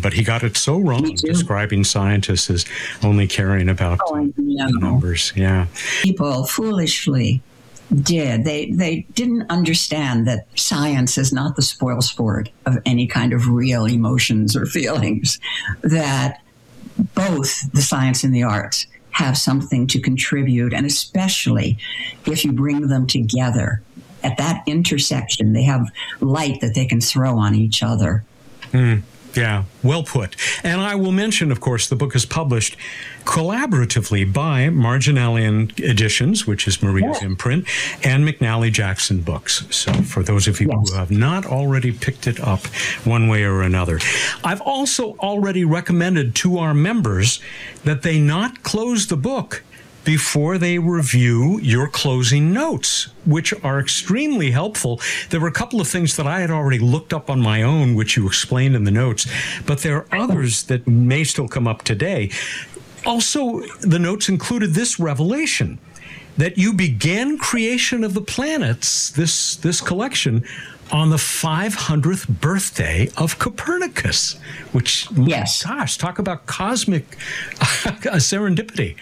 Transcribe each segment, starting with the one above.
but he got it so wrong, describing scientists as only caring about the numbers. Yeah. People foolishly did. They didn't understand that science is not the spoil sport of any kind of real emotions or feelings, that both the science and the arts have something to contribute, and especially if you bring them together. At that intersection, they have light that they can throw on each other. Yeah, well put. And I will mention, of course, the book is published collaboratively by Marginalian Editions, which is Maria's imprint, and McNally Jackson Books. So for those of you who have not already picked it up one way or another. I've also already recommended to our members that they not close the book before they review your closing notes, which are extremely helpful. There were a couple of things that I had already looked up on my own, which you explained in the notes, but there are others that may still come up today. Also, the notes included this revelation, that you began creation of the planets, this collection, on the 500th birthday of Copernicus, which, gosh, talk about cosmic serendipity.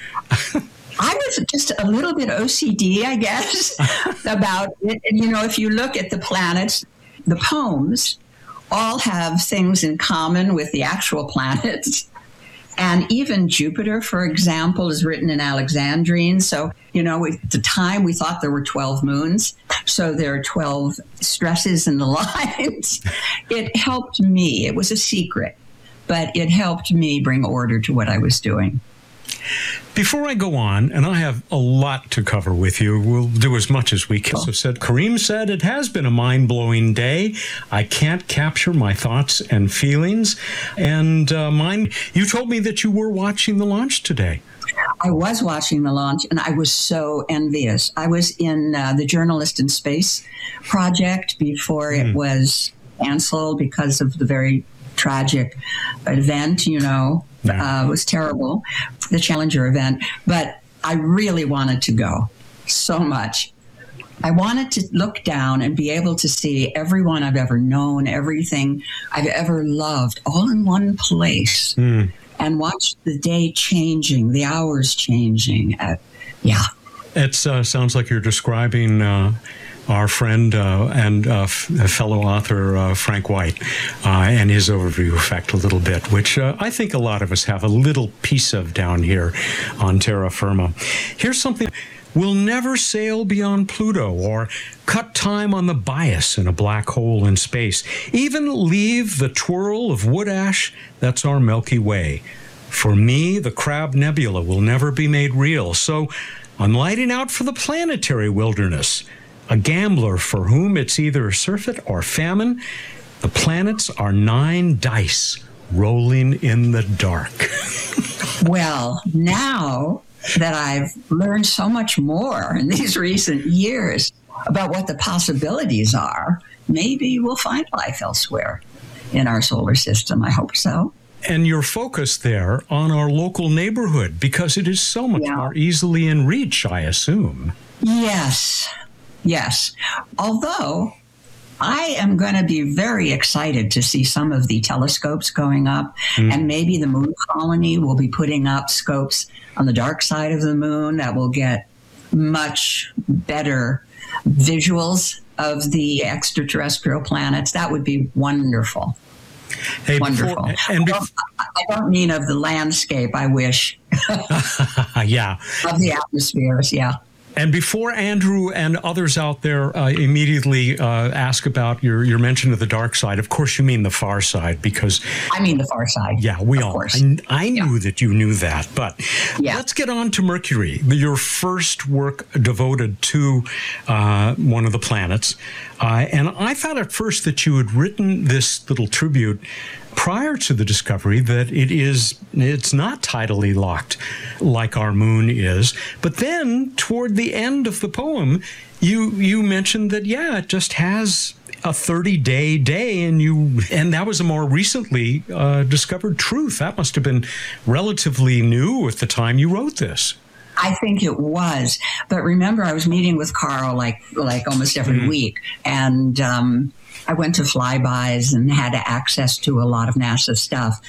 I was just a little bit OCD, I guess, about it. And, if you look at the planets, the poems all have things in common with the actual planets. And even Jupiter, for example, is written in Alexandrine. So, at the time we thought there were 12 moons. So there are 12 stresses in the lines. It helped me. It was a secret, but it helped me bring order to what I was doing. Before I go on, and I have a lot to cover with you, we'll do as much as we can. So Kareem said, it has been a mind-blowing day. I can't capture my thoughts and feelings. And you told me that you were watching the launch today. I was watching the launch, and I was so envious. I was in the Journalist in Space project before it was canceled because of the very tragic event, it was terrible, the Challenger event. But I really wanted to go so much. I wanted to look down and be able to see everyone I've ever known, everything I've ever loved, all in one place, and watch the day changing, the hours changing. It sounds like you're describing our friend and fellow author Frank White and his overview effect a little bit, which I think a lot of us have a little piece of down here on terra firma. Here's something. We'll never sail beyond Pluto or cut time on the bias in a black hole in space, even leave the twirl of wood ash that's our Milky Way. For me, the Crab Nebula will never be made real, so I'm lighting out for the planetary wilderness. A gambler for whom it's either surfeit or famine. The planets are 9 dice rolling in the dark. Well, now that I've learned so much more in these recent years about what the possibilities are, maybe we'll find life elsewhere in our solar system. I hope so. And you're focused there on our local neighborhood because it is so much more easily in reach, I assume. Yes. Although I am going to be very excited to see some of the telescopes going up, and maybe the moon colony will be putting up scopes on the dark side of the moon that will get much better visuals of the extraterrestrial planets. That would be wonderful. Hey, wonderful. I don't mean of the landscape, I wish. Yeah. Of the atmospheres, yeah. And before Andrew and others out there immediately ask about your mention of the dark side, of course you mean the far side, because... I mean the far side. Yeah, we all... I knew that you knew that, but let's get on to Mercury, your first work devoted to one of the planets. And I thought at first that you had written this little tribute prior to the discovery that it's not tidally locked like our moon is. But then toward the end of the poem, you mentioned that, it just has a 30-day day, and that was a more recently discovered truth. That must have been relatively new at the time you wrote this. I think it was. But remember, I was meeting with Carl like almost every week, and I went to flybys and had access to a lot of NASA stuff.